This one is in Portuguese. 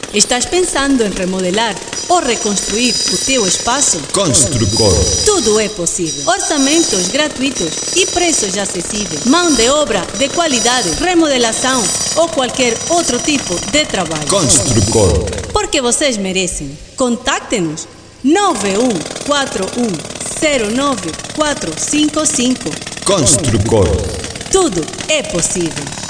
Estás pensando em remodelar ou reconstruir o teu espaço? Construcor. Tudo é possível. Orçamentos gratuitos e preços acessíveis. Mão de obra de qualidade, remodelação ou qualquer outro tipo de trabalho. Construcor. Porque vocês merecem. Contacte-nos 9141094555. Construcor. Tudo é possível.